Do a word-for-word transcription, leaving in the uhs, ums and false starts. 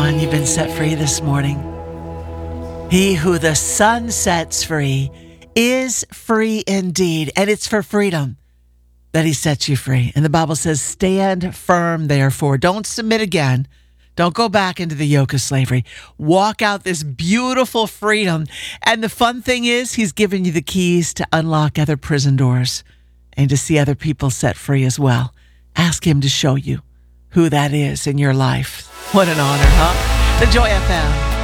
on, you've been set free this morning. He who the Son sets free is free indeed, and it's for freedom that he sets you free. And the Bible says, stand firm, therefore. Don't submit again. Don't go back into the yoke of slavery. Walk out this beautiful freedom. And the fun thing is, he's given you the keys to unlock other prison doors and to see other people set free as well. Ask him to show you who that is in your life. What an honor, huh? The Joy F M.